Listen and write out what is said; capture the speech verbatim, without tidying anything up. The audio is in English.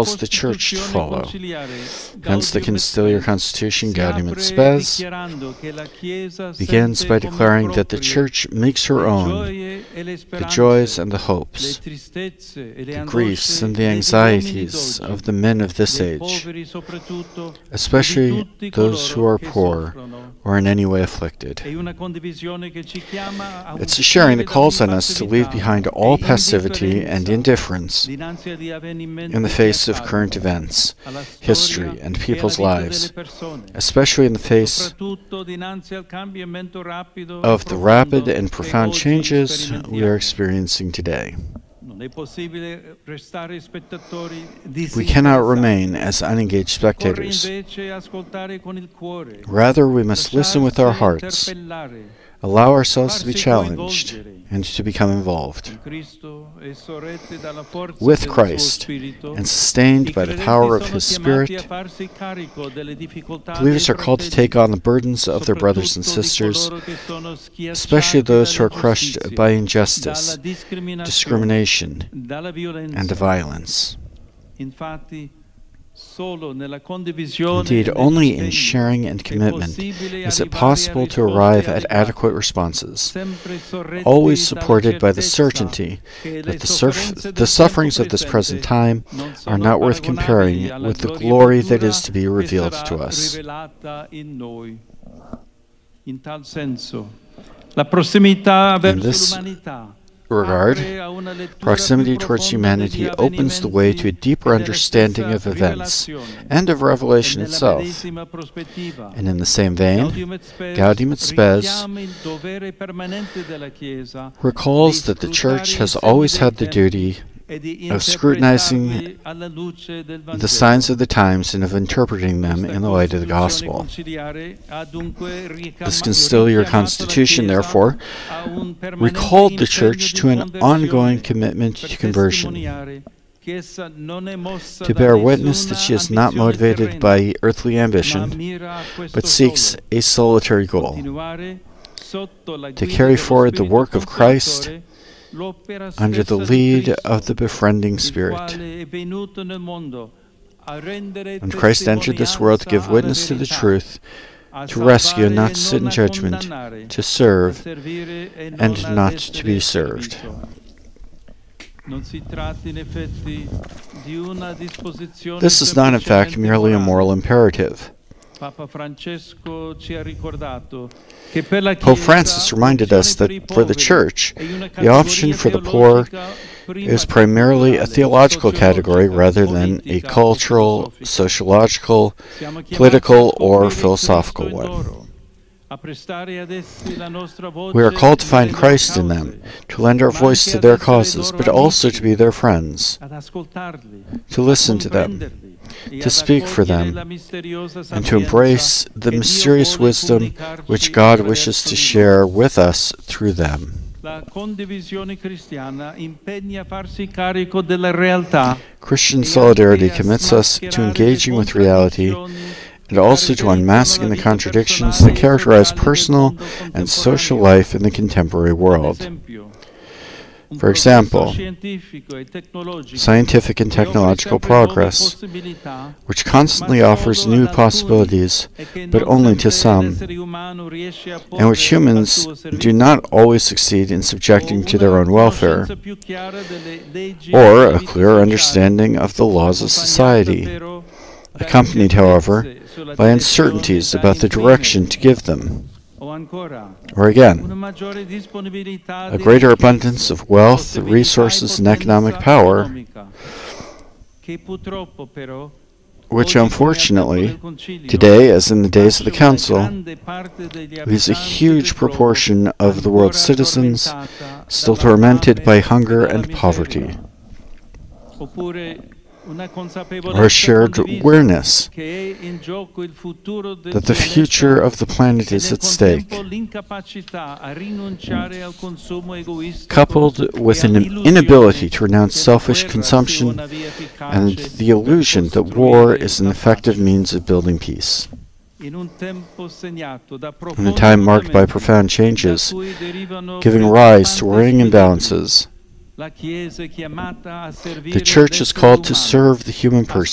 calls the Church to follow. Hence, the Conciliar Constitution Gaudium et Spes begins by declaring that the Church makes her own the joys and the hopes, the griefs and the anxieties of the men of this age, especially those who are poor or in any way afflicted. It's a sharing that calls on us to leave behind all passivity and indifference in the face of current events, history, and people's lives, especially in the face of the rapid and profound changes we are experiencing today. We cannot remain as unengaged spectators. Rather, we must listen with our hearts, allow ourselves to be challenged, and to become involved. With Christ, and sustained by the power of His Spirit, believers are called to take on the burdens of their brothers and sisters, especially those who are crushed by injustice, discrimination, and violence. Indeed, only in sharing and commitment is it possible to arrive at adequate responses, always supported by the certainty that the, surf the sufferings of this present time are not worth comparing with the glory that is to be revealed to us. In this regard, proximity towards humanity opens the way to a deeper understanding of events and of Revelation itself. And in the same vein, Gaudium et Spes recalls that the Church has always had the duty of scrutinizing the signs of the times and of interpreting them in the light of the gospel. This conciliar constitution, therefore, recalled the Church to an ongoing commitment to conversion, to bear witness that she is not motivated by earthly ambition, but seeks a solitary goal, to carry forward the work of Christ under the lead of the befriending Spirit. When Christ entered this world to give witness to the truth, to rescue and not to sit in judgment, to serve and not to be served. This is not, in fact, merely a moral imperative. Pope Francis reminded us that for the Church, the option for the poor is primarily a theological category rather than a cultural, sociological, political, or philosophical one. We are called to find Christ in them, to lend our voice to their causes, but also to be their friends, to listen to them, to speak for them, and to embrace the mysterious wisdom which God wishes to share with us through them. Christian solidarity commits us to engaging with reality and also to unmasking the contradictions that characterize personal and social life in the contemporary world. For example, scientific and technological progress, which constantly offers new possibilities, but only to some, and which humans do not always succeed in subjecting to their own welfare, or a clear understanding of the laws of society, accompanied, however, by uncertainties about the direction to give them. Or again, a greater abundance of wealth, resources, and economic power, which unfortunately, today, as in the days of the Council, leaves a huge proportion of the world's citizens still tormented by hunger and poverty. Or a shared awareness that the future of the planet is at stake, coupled with an inability to renounce selfish consumption and the illusion that war is an effective means of building peace. In a time marked by profound changes, giving rise to worrying imbalances, The Church is called to serve the human person.